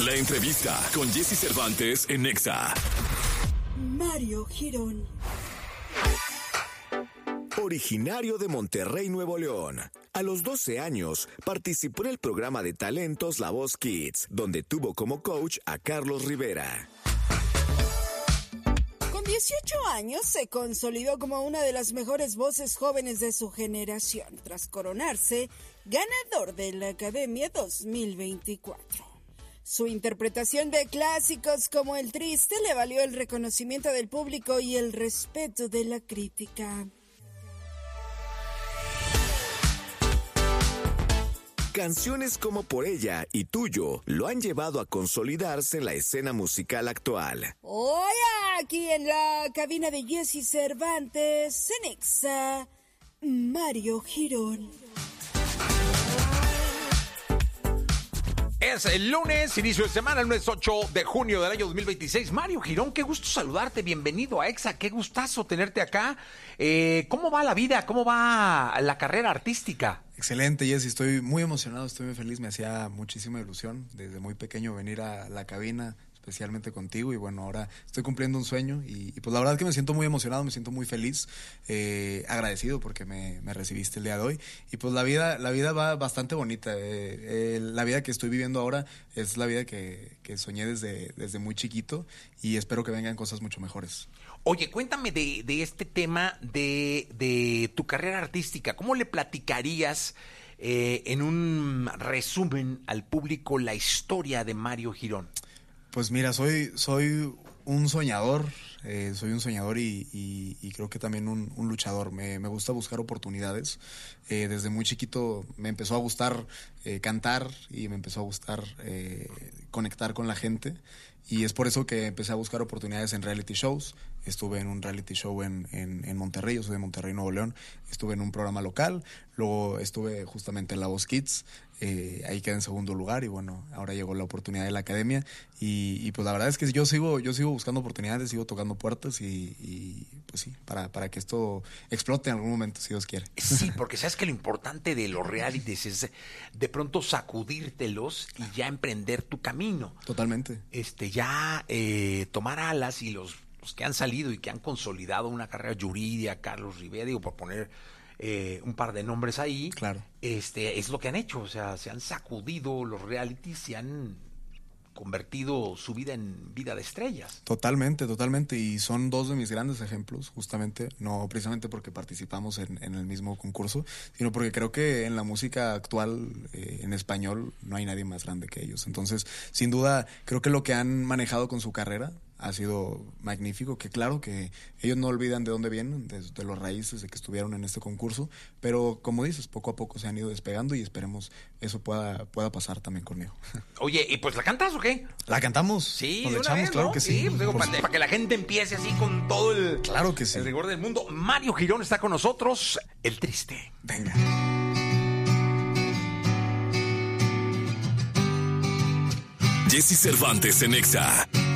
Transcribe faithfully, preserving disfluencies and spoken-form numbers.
La entrevista con Jessy Cervantes en Nexa. Mario Girón. Originario de Monterrey, Nuevo León. A los doce años participó en el programa de talentos La Voz Kids, donde tuvo como coach a Carlos Rivera. Con dieciocho años se consolidó como una de las mejores voces jóvenes de su generación, tras coronarse ganador de la Academia dos mil veinticuatro. Su interpretación de clásicos como El Triste le valió el reconocimiento del público y el respeto de la crítica. Canciones como Por Ella y Tuyo lo han llevado a consolidarse en la escena musical actual. Hoy aquí en la cabina de Jessy Cervantes, en Nexa, Mario Girón. Es el lunes, inicio de semana, el lunes ocho de junio del año dos mil veintiséis. Mario Girón, qué gusto saludarte, bienvenido a Exa, qué gustazo tenerte acá. Eh, ¿Cómo va la vida? ¿Cómo va la carrera artística? Excelente, Jessy, estoy muy emocionado, estoy muy feliz, me hacía muchísima ilusión desde muy pequeño venir a la cabina, especialmente contigo, y bueno, ahora estoy cumpliendo un sueño y, y pues la verdad es que me siento muy emocionado, me siento muy feliz, eh, agradecido porque me, me recibiste el día de hoy, y pues la vida la vida va bastante bonita, eh, eh, la vida que estoy viviendo ahora es la vida que, que soñé desde, desde muy chiquito y espero que vengan cosas mucho mejores. Oye, cuéntame de, de este tema de, de tu carrera artística. ¿Cómo le platicarías eh, en un resumen al público la historia de Mario Girón? Pues mira, soy, soy un soñador, eh, soy un soñador y, y, y creo que también un, un luchador. Me, me gusta buscar oportunidades. Eh, desde muy chiquito me empezó a gustar eh, cantar y me empezó a gustar eh, conectar con la gente. Y es por eso que empecé a buscar oportunidades en reality shows. Estuve en un reality show en, en, en Monterrey, yo soy de Monterrey, Nuevo León. Estuve en un programa local, luego estuve justamente en La Voz Kids, eh, ahí quedé en segundo lugar y bueno, ahora llegó la oportunidad de la academia. Y, y pues la verdad es que yo sigo, yo sigo buscando oportunidades, sigo tocando puertas y, y pues sí, para, para que esto explote en algún momento, si Dios quiere. Sí, porque sabes que lo importante de los realities es de pronto sacudírtelos y ya emprender tu camino. Totalmente. Este, ya eh, tomar alas y los, los que han salido y que han consolidado una carrera, Yuridia, Carlos Rivera, digo, por poner eh, un par de nombres ahí. Claro. Este, es lo que han hecho, o sea, se han sacudido los realities, se han convertido su vida en vida de estrellas. Totalmente, totalmente, y son dos de mis grandes ejemplos, justamente, no precisamente porque participamos en, en el mismo concurso, sino porque creo que en la música actual, eh, en español, no hay nadie más grande que ellos. Entonces, sin duda, creo que lo que han manejado con su carrera ha sido magnífico, que claro que ellos no olvidan de dónde vienen, de, de los raíces de que estuvieron en este concurso, pero como dices, poco a poco se han ido despegando y esperemos eso pueda, pueda pasar también conmigo. Oye, ¿y pues la cantas o qué? ¿La cantamos? Sí, ¿Nos de la una echamos? vez, Claro ¿no? que sí. Sí, pues digo, para, para que la gente empiece así con todo el, claro que sí. el rigor del mundo. Mario Girón está con nosotros, El Triste. Venga. Jessy Cervantes en Nexa.